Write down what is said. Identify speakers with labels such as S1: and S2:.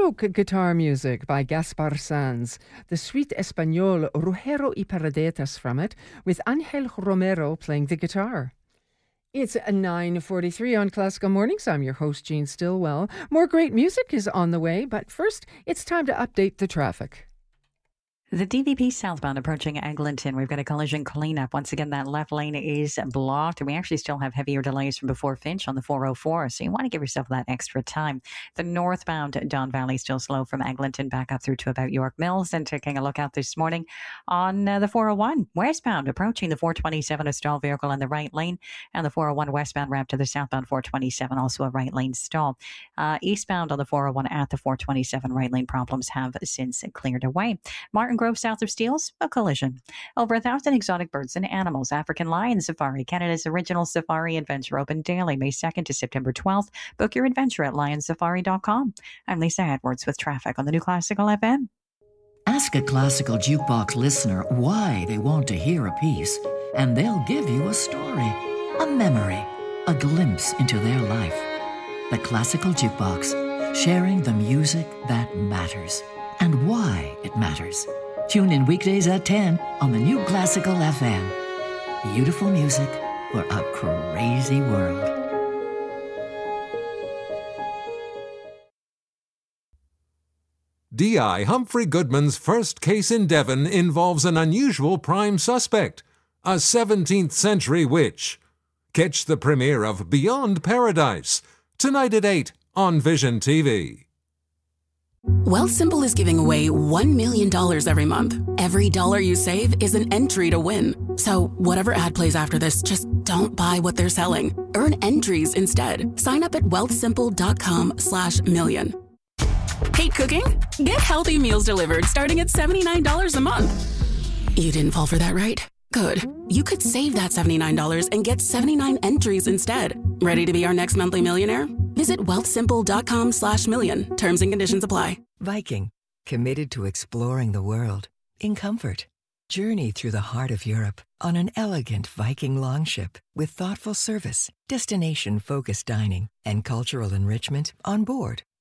S1: folk guitar music by Gaspar Sanz, the Suite Espagnole Ruggiero y Paradetas from it, with Angel Romero playing the guitar. It's 9:43 on Classical Mornings. I'm your host, Jean Stillwell. More great music is on the way, but first, it's time to update the traffic.
S2: The DVP southbound approaching Eglinton. We've got a collision cleanup. Once again, that left lane is blocked. And we actually still have heavier delays from before Finch on the 404. So you want to give yourself that extra time. The northbound Don Valley still slow from Eglinton back up through to about York Mills. And taking a look out this morning on the 401 westbound approaching the 427, a stall vehicle in the right lane. And the 401 westbound ramp to the southbound 427, also a right lane stall. Eastbound on the 401 at the 427 right lane problems have since cleared away. Martin Grove south of Steeles, a collision. Over 1,000 exotic birds and animals. African Lion Safari, Canada's original safari adventure, open daily May 2nd to September 12th. Book your adventure at lionsafari.com. I'm Lisa Edwards with traffic on the New Classical FM.
S3: Ask a classical jukebox listener why they want to hear a piece, and they'll give you a story, a memory, a glimpse into their life. The Classical Jukebox, sharing the music that matters and why it matters. Tune in weekdays at 10 on the New Classical FM. Beautiful music for a crazy world.
S4: D.I. Humphrey Goodman's first case in Devon involves an unusual prime suspect, a 17th century witch. Catch the premiere of Beyond Paradise, tonight at 8 on Vision TV.
S5: Wealthsimple is giving away $1 million every month. Every dollar you save is an entry to win. So whatever ad plays after this, just don't buy what they're selling. Earn entries instead. Sign up at wealthsimple.com/million. Hate cooking? Get healthy meals delivered starting at $79 a month. You didn't fall for that, right? Good. You could save that $79 and get 79 entries instead. Ready to be our next monthly millionaire? Visit wealthsimple.com/million. Terms and conditions apply.
S6: Viking, committed to exploring the world in comfort. Journey through the heart of Europe on an elegant Viking longship with thoughtful service, destination-focused dining, and cultural enrichment on board.